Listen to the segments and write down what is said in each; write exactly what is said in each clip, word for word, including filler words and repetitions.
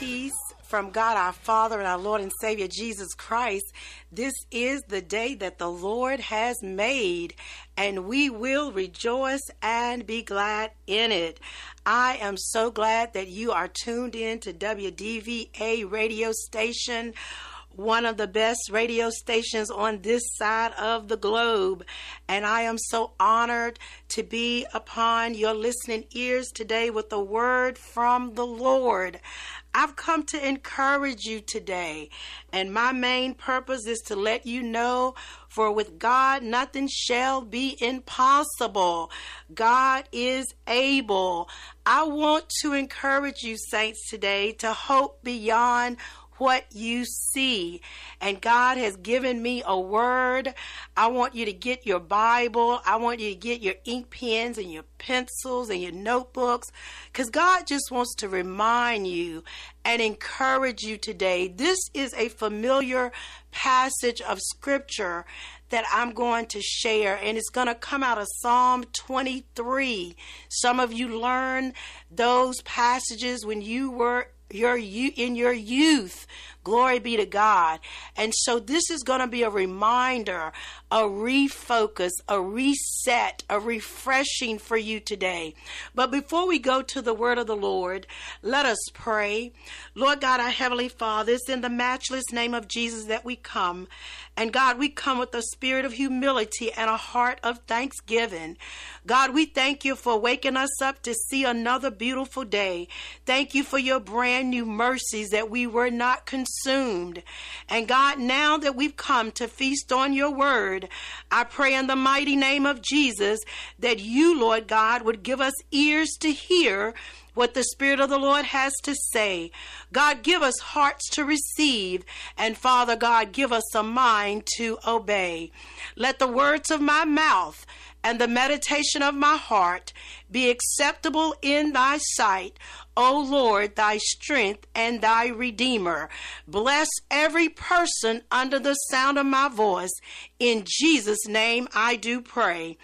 peace from God our Father and our Lord and Savior Jesus Christ. This is the day that the Lord has made, and we will rejoice and be glad in it. I am so glad that you are tuned in to W D V A radio station, one of the best radio stations on this side of the globe. And I am so honored to be upon your listening ears today with a word from the Lord. I've come to encourage you today, and my main purpose is to let you know, for with God nothing shall be impossible. God is able. I want to encourage you, saints, today to hope beyond what you see. And God has given me a word. I want you to get your Bible. I want you to get your ink pens and your pencils and your notebooks, because God just wants to remind you and encourage you today. This is a familiar passage of scripture that I'm going to share, and it's going to come out of Psalm twenty-three. Some of you learned those passages when you were your you in your youth. Glory be to God. And so this is going to be a reminder, a refocus, a reset, a refreshing for you today. But before we go to the word of the Lord, let us pray. Lord God, our Heavenly Father, it's in the matchless name of Jesus that we come. And God, we come with a spirit of humility and a heart of thanksgiving. God, we thank you for waking us up to see another beautiful day. Thank you for your brand new mercies that we were not consumed. And God, now that we've come to feast on your word, I pray in the mighty name of Jesus that you, Lord God, would give us ears to hear what the Spirit of the Lord has to say. God, give us hearts to receive, and Father God, give us a mind to obey. Let the words of my mouth and the meditation of my heart be acceptable in thy sight, O Lord, thy strength and thy redeemer. Bless every person under the sound of my voice. In Jesus' name I do pray.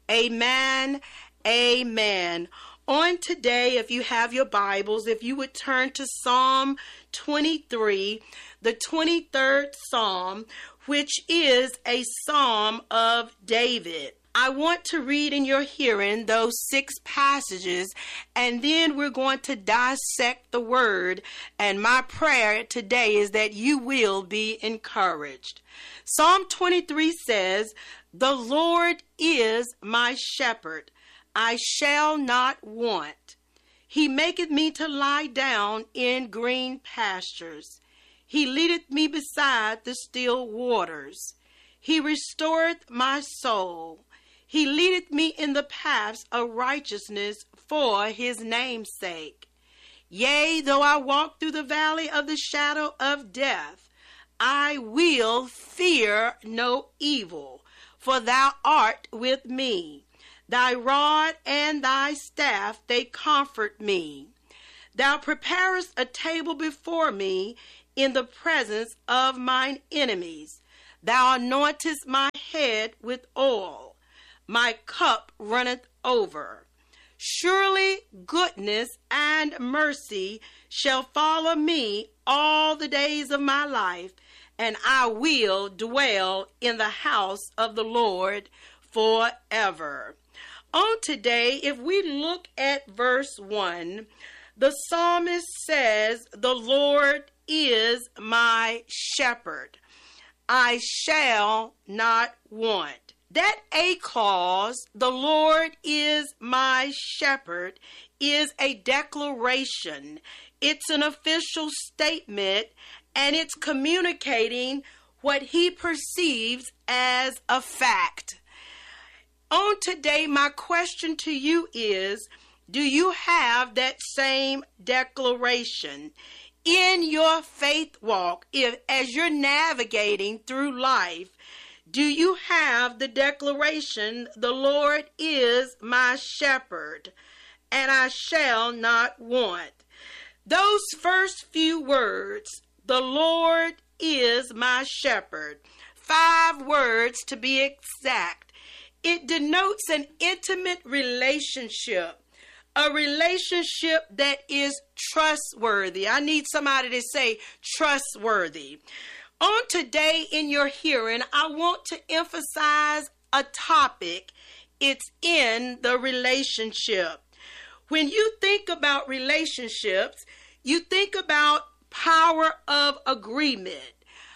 Amen. Amen. On today, if you have your Bibles, if you would turn to Psalm twenty-three, the twenty-third Psalm, which is a Psalm of David. I want to read in your hearing those six passages, and then we're going to dissect the word. And my prayer today is that you will be encouraged. Psalm twenty-three says, "The Lord is my shepherd. I shall not want. He maketh me to lie down in green pastures. He leadeth me beside the still waters. He restoreth my soul. He leadeth me in the paths of righteousness for his name's sake. Yea, though I walk through the valley of the shadow of death, I will fear no evil, for thou art with me. Thy rod and thy staff, they comfort me. Thou preparest a table before me in the presence of mine enemies. Thou anointest my head with oil. My cup runneth over. Surely goodness and mercy shall follow me all the days of my life, and I will dwell in the house of the Lord forever." On today, if we look at verse one, the psalmist says, "The Lord is my shepherd. I shall not want." That A clause, "the Lord is my shepherd," is a declaration. It's an official statement, and it's communicating what he perceives as a fact. On today, my question to you is, do you have that same declaration in your faith walk? If, as you're navigating through life, do you have the declaration, "The Lord is my shepherd, and I shall not want"? Those first few words, "The Lord is my shepherd," five words to be exact, it denotes an intimate relationship, a relationship that is trustworthy. I need somebody to say trustworthy. On today in your hearing, I want to emphasize a topic. It's in the relationship. When you think about relationships, you think about power of agreement.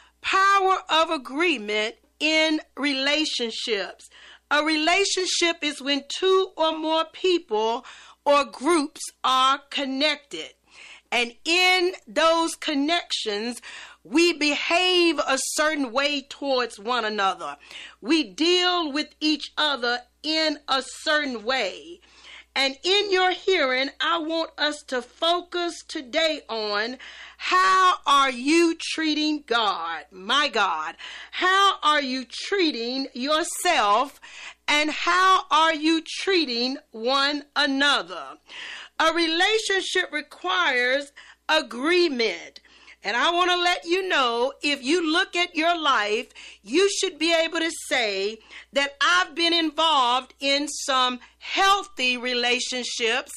Power of agreement in relationships. A relationship is when two or more people or groups are connected. And in those connections, we behave a certain way towards one another. We deal with each other in a certain way. And in your hearing, I want us to focus today on how are you treating God? My God, how are you treating yourself? And how are you treating one another? A relationship requires agreement. And I want to let you know, if you look at your life, you should be able to say that I've been involved in some healthy relationships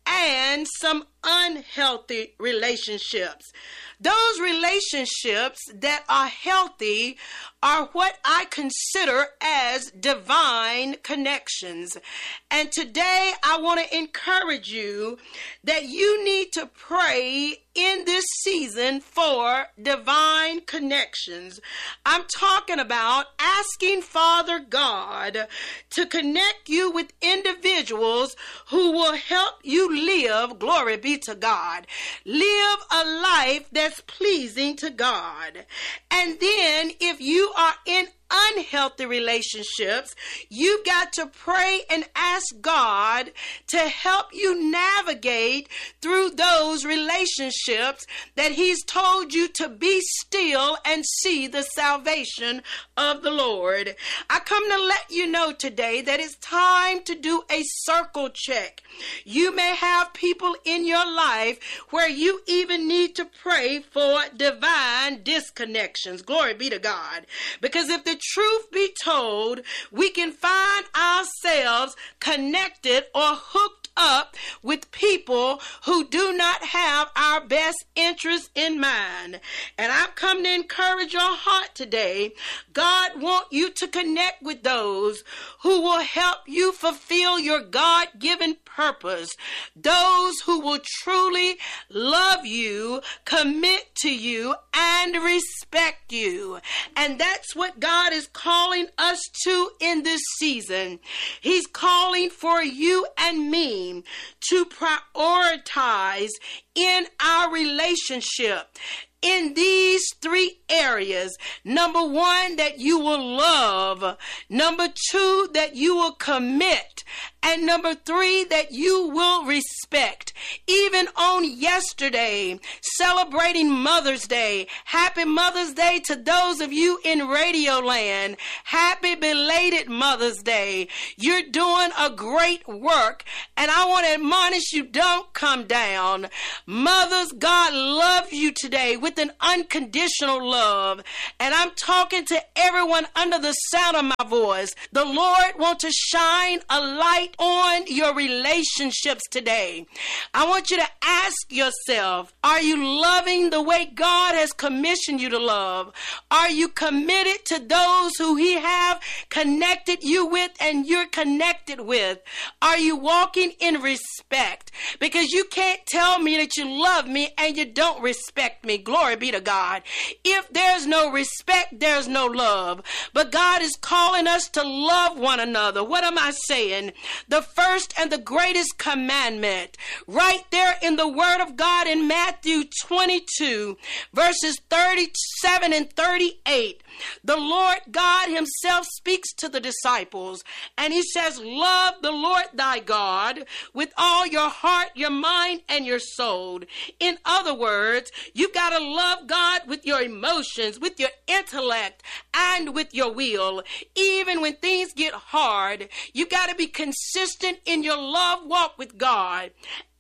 and some unhealthy relationships. Those relationships that are healthy are what I consider as divine connections. And today I want to encourage you that you need to pray in this season for divine connections. I'm talking about asking Father God to connect you with individuals who will help you live, glory be to God, live a life that's pleasing to God. And then if you are in unhealthy relationships, you got to pray and ask God to help you navigate through those relationships that He's told you to be still and see the salvation of the Lord. I come to let you know today that it's time to do a circle check. You may have people in your life where you even need to pray for divine disconnections. Glory be to God. Because if the truth be told, we can find ourselves connected or hooked up with people who do not have our best interests in mind. And I've come to encourage your heart today. God wants you to connect with those who will help you fulfill your God-given purpose. Those who will truly love you, commit to you, and respect you. And that's what God is calling us to in this season. He's calling for you and me to prioritize in our relationship in these three areas. Number one, that you will love. Number two, that you will commit. And number three, that you will respect. Even on yesterday, celebrating Mother's Day. Happy Mother's Day to those of you in Radio Land. Happy belated Mother's Day. You're doing a great work. And I want to admonish you, don't come down. Mothers, God loves you today with an unconditional love. And I'm talking to everyone under the sound of my voice. The Lord wants to shine a light on your relationships today. I want you to ask yourself, are you loving the way God has commissioned you to love? Are you committed to those who He have connected you with and you're connected with? Are you walking in respect? Because you can't tell me that you love me and you don't respect me. Glory be to God. If there's no respect, there's no love. But God is calling us to love one another. What am I saying? The first and the greatest commandment, right there in the Word of God in Matthew twenty-two, verses thirty-seven and thirty-eight. The Lord God Himself speaks to the disciples and He says, love the Lord thy God with all your heart, your mind, and your soul. In other words, you've got to love God with your emotions, with your intellect, and with your will. Even when things get hard, you got to be consistent in your love walk with God.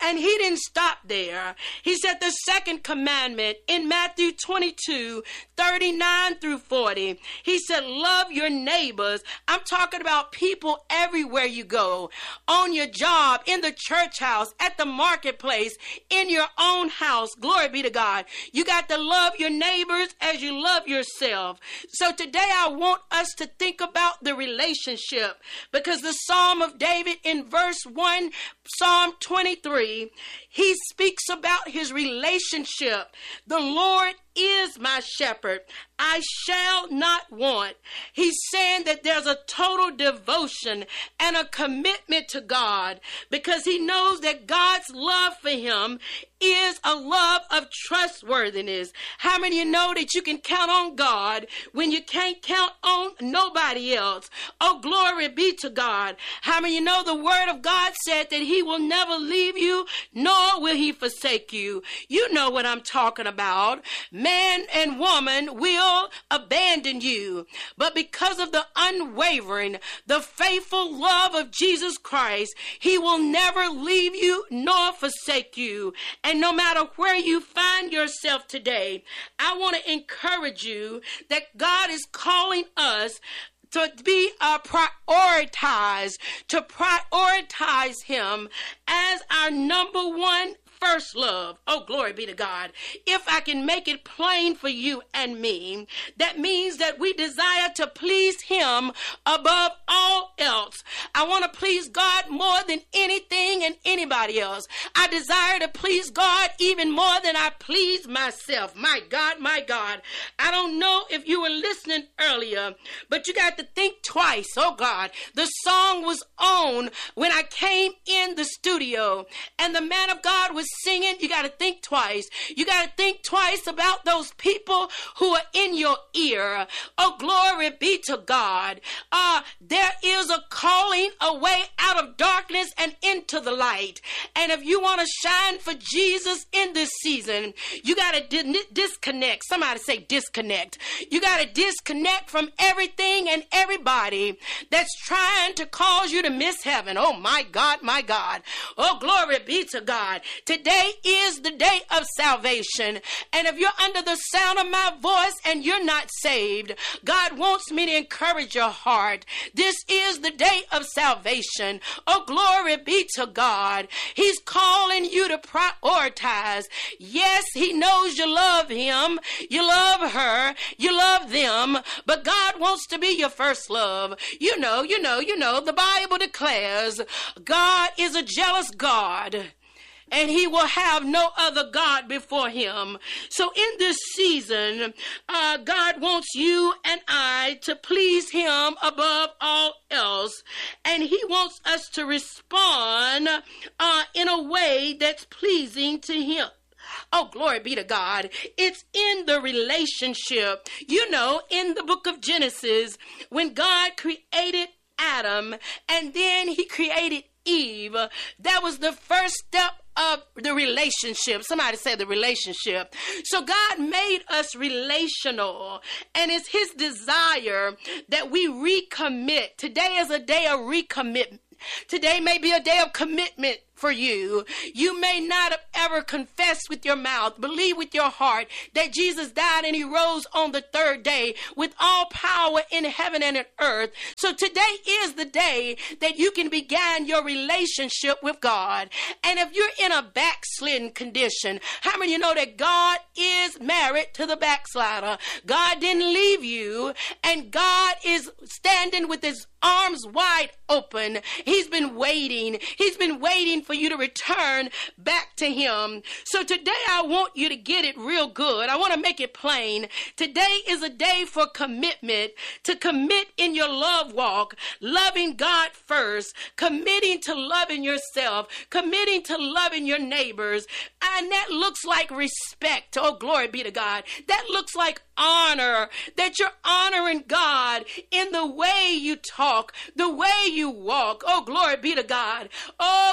And he didn't stop there. He said the second commandment in Matthew twenty-two, thirty-nine through forty, he said, love your neighbors. I'm talking about people everywhere you go, on your job, in the church house, at the marketplace, in your own house. Glory be to God. You got to love your neighbors as you love yourself. So today I want us to think about the relationship, because the Psalm of David in verse one, Psalm twenty-three, he speaks about his relationship. The Lord is my shepherd. I shall not want. He's saying that there's a total devotion and a commitment to God, because he knows that God's love for him is a love of trustworthiness. How many of you know that you can count on God when you can't count on nobody else? Oh, glory be to God. How many of you know the word of God said that he will never leave you, nor will he forsake you? You know what I'm talking about. Man and woman will abandon you, but because of the unwavering, the faithful love of Jesus Christ, he will never leave you nor forsake you. And no matter where you find yourself today, I want to encourage you that God is calling us to be uh, prioritized, to prioritize him as our number one first love. Oh, glory be to God. If I can make it plain for you and me, that means that we desire to please him above all else. I want to please God more than anything and anybody else. I desire to please God even more than I please myself. My God, my God. I don't know if you were listening earlier, but you got to think twice. Oh, God. The song was on when I came in the studio, and the man of God was singing. You got to think twice. You got to think twice about those people who are in your ear. Oh, glory be to God. Uh, there is a calling away out of darkness and into the light. And if you want to shine for Jesus in this season, you got to di- disconnect. Somebody say disconnect. You got to disconnect from everything and everybody that's trying to cause you to miss heaven. Oh, my God, my God. Oh, glory be to God. Today is the day of salvation. And if you're under the sound of my voice and you're not saved, God wants me to encourage your heart. This is the day of salvation. Oh, glory be to God. He's calling you to prioritize. Yes, he knows you love him, you love her, you love them, but God wants to be your first love. You know, you know, you know, the Bible declares God is a jealous God, and he will have no other God before him. So in this season, uh, God wants you and I to please him above all else. And he wants us to respond uh, in a way that's pleasing to him. Oh, glory be to God. It's in the relationship. You know, in the book of Genesis, when God created Adam and then he created Eve, that was the first step of the relationship. Somebody say the relationship. So God made us relational, and it's his desire that we recommit. Today is a day of recommitment. Today may be a day of commitment for you. You may not have ever confessed with your mouth, believe with your heart that Jesus died and he rose on the third day with all power in heaven and in earth. So today is the day that you can begin your relationship with God. And if you're in a backslidden condition, how many of you know that God is married to the backslider? God didn't leave you, and God is standing with his arms wide open. He's been waiting. He's been waiting for you to return back to him. So today I want you to get it real good. I want to make it plain. Today is a day for commitment, to commit in your love walk, loving God first, committing to loving yourself, committing to loving your neighbors. And that looks like respect. Oh, glory be to God. That looks like honor, that you're honoring God in the way you talk, the way you walk. Oh, glory be to God. Oh, glory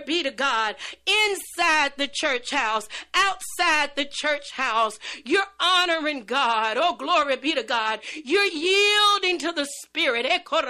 be to God. Inside the church house, outside the church house, you're honoring God. Oh, glory be to God. You're yielding to the Spirit.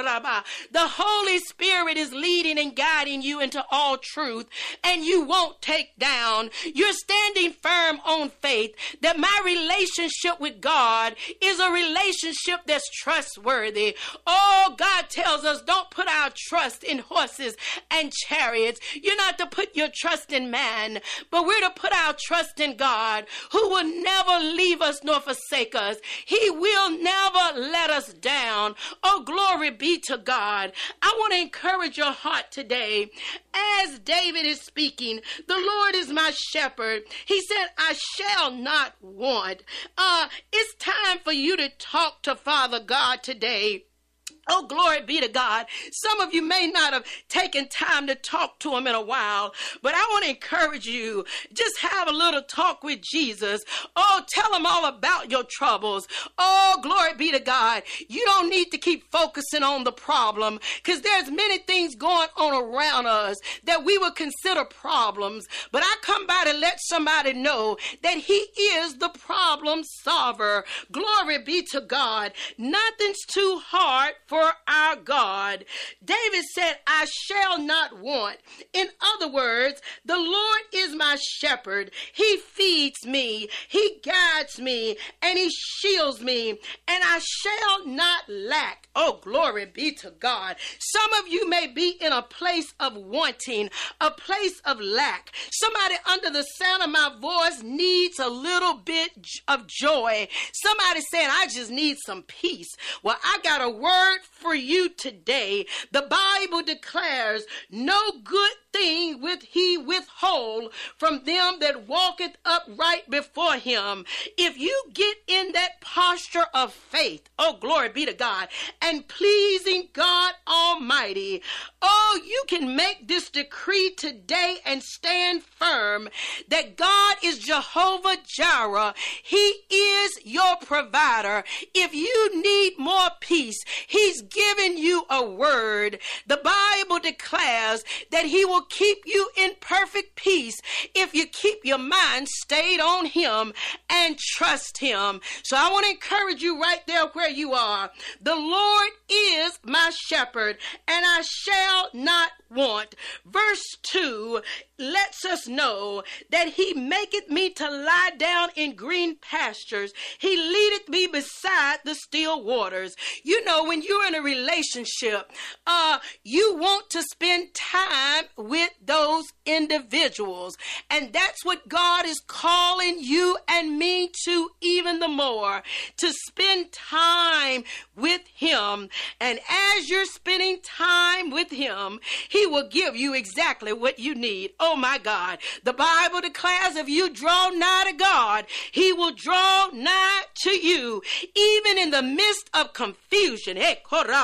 The Holy Spirit is leading and guiding you into all truth, and you won't take down. You're standing firm on faith that my relationship with God is a relationship that's trustworthy. Oh, God tells us don't put our trust in horses and chariots. You're not to put your trust in man, but we're to put our trust in God, who will never leave us nor forsake us. He will never let us down. Oh, glory be to God. I want to encourage your heart today. As David is speaking, the Lord is my shepherd. He said, I shall not want. Uh, it's time for you to talk to Father God today. Oh, glory be to God. Some of you may not have taken time to talk to him in a while, but I want to encourage you. Just have a little talk with Jesus. Oh, tell him all about your troubles. Oh, glory be to God. You don't need to keep focusing on the problem, because there's many things going on around us that we would consider problems. But I come by to let somebody know that he is the problem solver. Glory be to God. Nothing's too hard for our God. David said, I shall not want. In other words, the Lord is my shepherd. He feeds me, he guides me, and he shields me, and I shall not lack. Oh, glory be to God. Some of you may be in a place of wanting, a place of lack. Somebody under the sound of my voice needs a little bit of joy. Somebody saying, I just need some peace. Well, I got a word for you today. The Bible declares, no good thing with he withhold from them that walketh upright before him. If you get in that posture of faith, oh, glory be to God, and pleasing God Almighty, oh, you can make this decree today and stand firm that God is Jehovah Jireh. He is your provider. If you need more peace, he's given you a word. The Bible declares that he will keep you in perfect peace if you keep your mind stayed on him and trust him. So I want to encourage you right there where you are. The Lord is my shepherd, and I shall not want. Verse two lets us know that he maketh me to lie down in green pastures. He leadeth me beside the still waters. You know, when you're in a relationship, uh, you want to spend time with those individuals. And that's what God is calling you and me to even the more, to spend time with him. And as you're spending time with him, he will give you exactly what you need. Oh my God. The Bible declares if you draw nigh to God, he will draw nigh to you. Even in the midst of confusion, in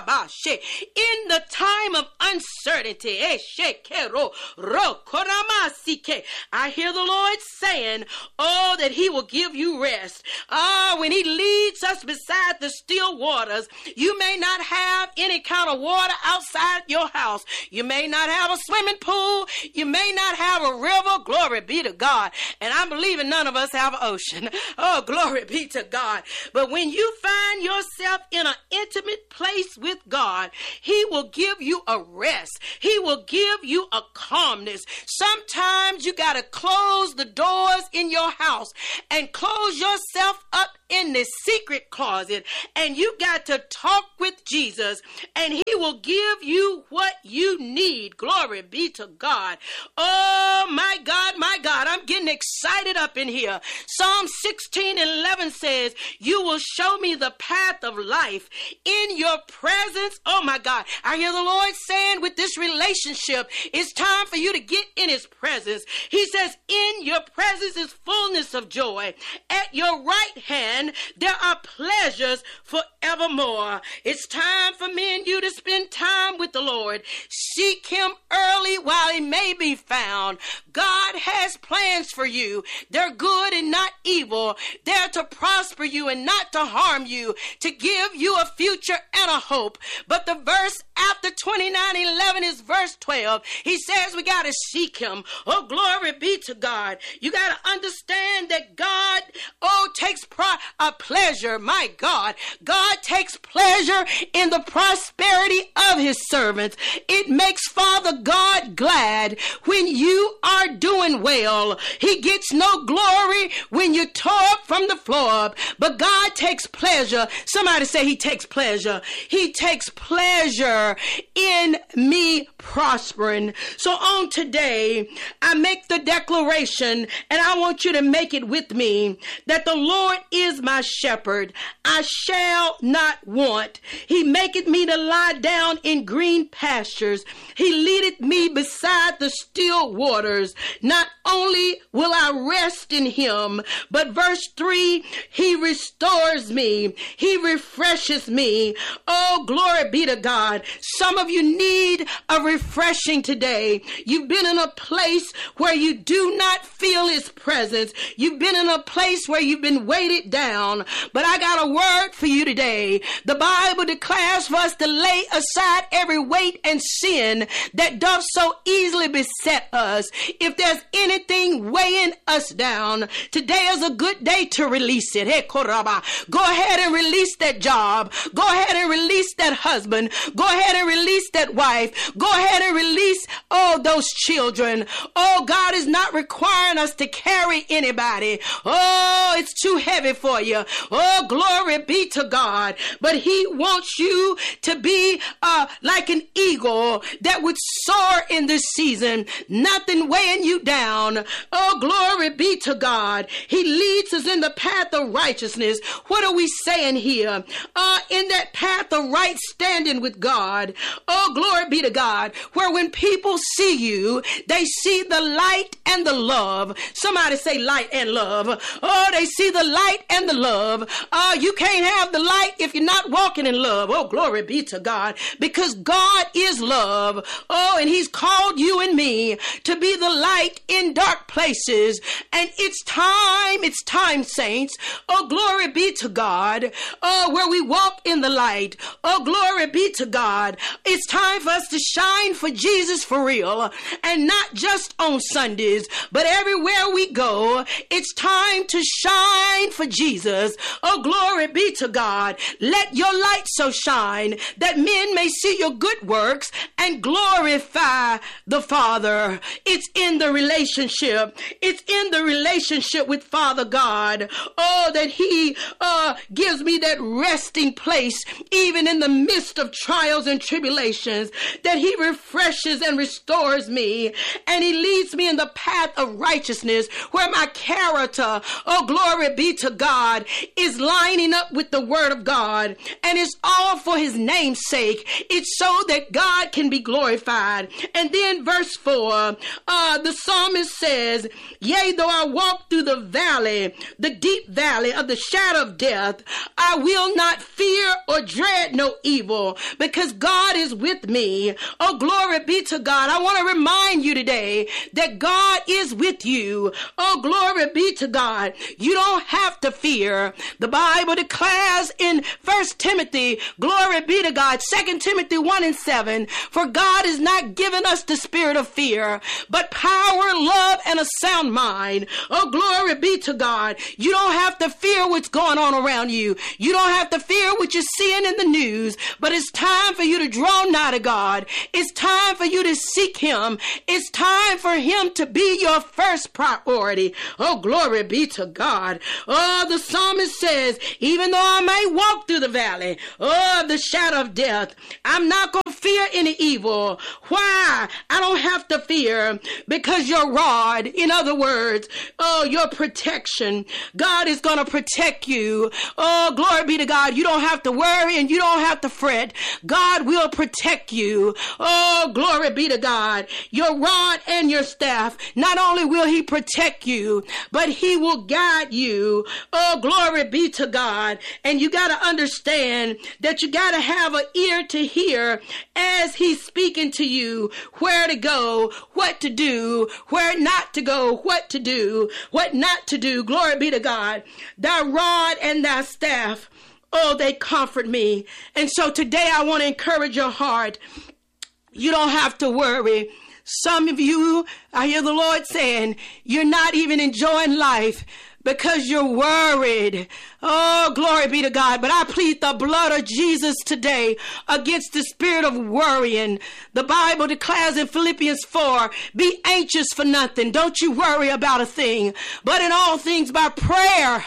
the time of uncertainty, I hear the Lord saying, oh, that he will give you rest. Ah, when he leads us beside the still waters, you may not have any kind of water outside your house. You may not have a swimming pool. You may not have a river. Glory be to God. And I'm believing none of us have an ocean. Oh, glory be to God. But when you find yourself in an intimate place with God, he will give you a rest. He will give you a calmness. Sometimes you got to close the doors in your house and close yourself up in the secret closet, and you got to talk with Jesus, and he will give you what you need. Glory be to God. Oh my God, my God, I'm getting excited up in here. Psalm sixteen and eleven says, you will show me the path of life in your presence. Oh my God, I hear the Lord saying with this relationship, it's time for you to get in his presence. He says, in your presence is fullness of joy. At your right hand land, there are pleasures forevermore. It's time for me and you to spend time with the Lord. Seek him early while he may be found. God has plans for you. They're good and not evil. They're to prosper you and not to harm you, to give you a future and a hope. But the verse after twenty-nine eleven is verse twelve. He says we got to seek him. Oh, glory be to God. You got to understand that God, oh, takes pro- a pleasure. My God, God takes pleasure in the prosperity of his servants. It makes Father God glad when you are doing well. He gets no glory when you tore up from the floor up, but God takes pleasure. Somebody say he takes pleasure. He takes pleasure in me prospering. So on today, I make the declaration, and I want you to make it with me, that the Lord is my shepherd. I shall not want. He maketh me to lie down in green pastures. He leadeth me beside the still waters. Not only will I rest in him, but verse three, he restores me. He refreshes me. Oh, glory be to God. Some of you need a refreshing today. You've been in a place where you do not feel his presence. You've been in a place where you've been weighted down. But I got a word for you today. The Bible declares for us to lay aside every weight and sin that doth so easily beset us. If there's anything weighing us down, today is a good day to release it. Hey, Koraba, go ahead and release that job. Go ahead and release that husband. Go ahead and release that wife. Go ahead and release all those children. Oh, God is not requiring us to carry anybody. Oh, it's too heavy for you. Oh, glory be to God. But he wants you to be uh, like an eagle that would soar in this season. Nothing weighing you down. Oh, glory be to God. He leads us in the path of righteousness. What are we saying here? Uh, in that path of right standing with God. Oh, glory be to God. Where when people see you, they see the light and the love. Somebody say light and love. Oh, they see the light and the love. Uh, you can't have the light if you're not walking in love. Oh, glory be to God. Because God is love. Oh, and he's called you and me to be the light in dark places. And it's time, it's time, saints. Oh, glory be to God. Oh, where we walk in the light. Oh, glory be to God. It's time for us to shine for Jesus for real. And not just on Sundays, but everywhere we go. It's time to shine for Jesus. Oh, glory be to God. Let your light so shine that men may see your good works and glorify the Father. It's in the relationship. It's in the relationship with Father God. Oh, that he uh, gives me that resting place even in the midst of trials and tribulations, that he refreshes and restores me, and he leads me in the path of righteousness where my character, oh, glory be to God, is lining up with the word of God, and it's all for his name's sake. It's so that God can be glorified. And then verse four, uh, the psalmist says, yea, though I walk through the valley, the deep valley of the shadow of death, I will not fear or dread no evil, because God is with me. Oh, glory be to God. I want to remind you today that God is with you. Oh, glory be to God. You don't have to fear. The Bible declares in First Timothy, glory be to God, Second Timothy one and seven, for God has not given us the spirit of fear, but power, love, and a sound mind. Oh, glory be to God. You don't have to fear what's going on around you. You don't have to fear what you're seeing in the news, but it's time for you to draw nigh to God. It's time for you to seek him. It's time for him to be your first priority. Oh, glory be to God. Oh, the psalmist says, even though I may walk through the valley, oh, the shadow of death, I'm not going to fear any evil. Why? I don't have to fear, because your rod, in other words, oh, your protection, God is going to protect you. Oh, glory be to God. You don't have to worry and you don't have to fret. God will protect you. Oh, glory be to God. Your rod and your staff, not only will he protect you, but he will guide about you. Oh, glory be to God. And you got to understand that you got to have an ear to hear as he's speaking to you, where to go, what to do, where not to go, what to do, what not to do. Glory be to God. Thy rod and thy staff, oh, they comfort me. And so today I want to encourage your heart. You don't have to worry. Some of you, I hear the Lord saying, you're not even enjoying life because you're worried. Oh, glory be to God. But I plead the blood of Jesus today against the spirit of worrying. The Bible declares in Philippians four, be anxious for nothing. Don't you worry about a thing, but in all things by prayer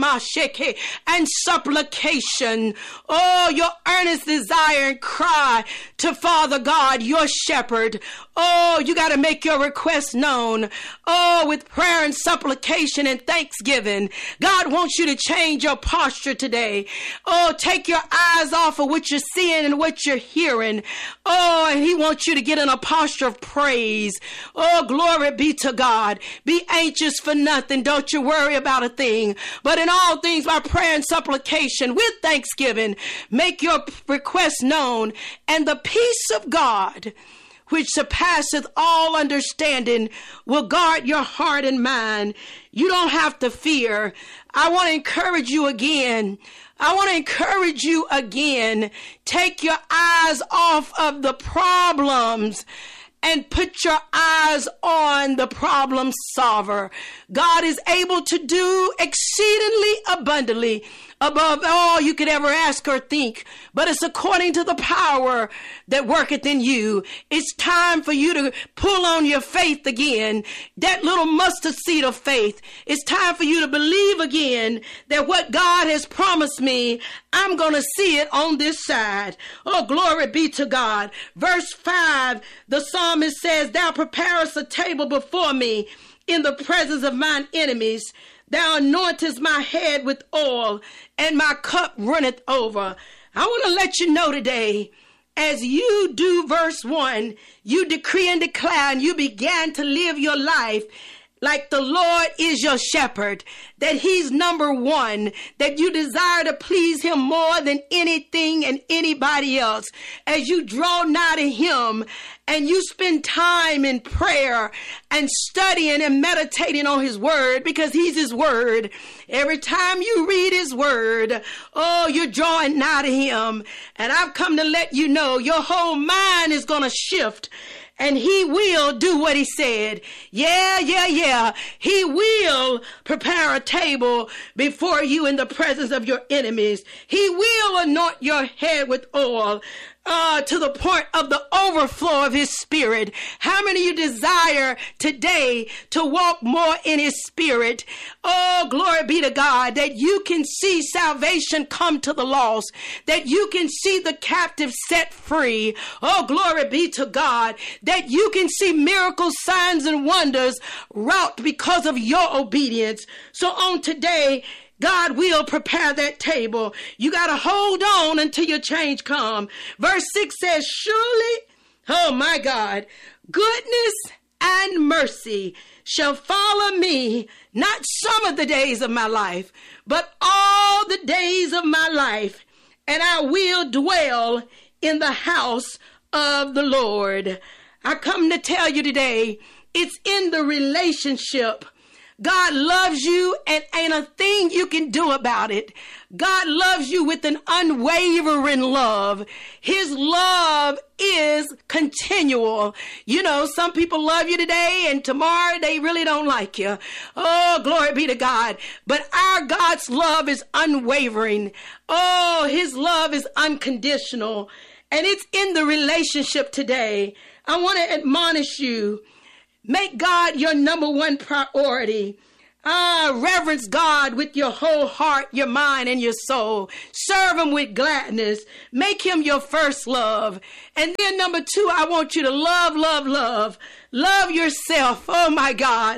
and supplication. Oh, your earnest desire and cry to Father God, your shepherd. Oh, you got to make your request known. Oh, with prayer and supplication and thanksgiving. God wants you to change your posture today. Oh, take your eyes off of what you're seeing and what you're hearing. Oh, and he wants you to get in a posture of praise. Oh, glory be to God. Be anxious for nothing. Don't you worry about a thing, but in all things by prayer and supplication with thanksgiving, make your request known, and the peace of God, which surpasseth all understanding, will guard your heart and mind. You don't have to fear. I want to encourage you again. I want to encourage you again. Take your eyes off of the problems and put your eyes on the problem solver. God is able to do exceedingly abundantly above all you could ever ask or think, but it's according to the power that worketh in you. It's time for you to pull on your faith again, that little mustard seed of faith. It's time for you to believe again that what God has promised me, I'm going to see it on this side. Oh, glory be to God. Verse five, the psalmist says, thou preparest a table before me in the presence of mine enemies. Thou anointest my head with oil, and my cup runneth over. I want to let you know today, as you do verse one, you decree and declare, and you began to live your life like the Lord is your shepherd, that he's number one, that you desire to please him more than anything and anybody else. As you draw nigh to him and you spend time in prayer and studying and meditating on his word, because he's his word. Every time you read his word, oh, you're drawing nigh to him. And I've come to let you know your whole mind is going to shift. And he will do what he said. Yeah, yeah, yeah. He will prepare a table before you in the presence of your enemies. He will anoint your head with oil. Uh, to the point of the overflow of his spirit. How many of you desire today to walk more in his spirit? Oh, glory be to God, that you can see salvation come to the lost, that you can see the captive set free. Oh, glory be to God, that you can see miracles, signs, and wonders wrought because of your obedience. So on today, God will prepare that table. You got to hold on until your change come. Verse six says, surely, oh my God, goodness and mercy shall follow me, not some of the days of my life, but all the days of my life. And I will dwell in the house of the Lord. I come to tell you today, it's in the relationship. God loves you and ain't a thing you can do about it. God loves you with an unwavering love. His love is continual. You know, some people love you today and tomorrow they really don't like you. Oh, glory be to God. But our God's love is unwavering. Oh, his love is unconditional. And it's in the relationship today. I want to admonish you. Make God your number one priority. Ah, reverence God with your whole heart, your mind, and your soul. Serve him with gladness. Make him your first love. And then number two, I want you to love, love, love. Love yourself. Oh my God.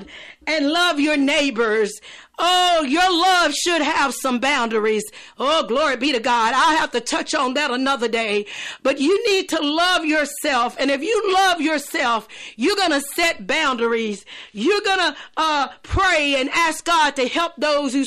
and love your neighbors. Oh, your love should have some boundaries. Oh, glory be to God. I'll have to touch on that another day. But you need to love yourself. And if you love yourself, you're going to set boundaries. You're going to uh, pray and ask God to help those who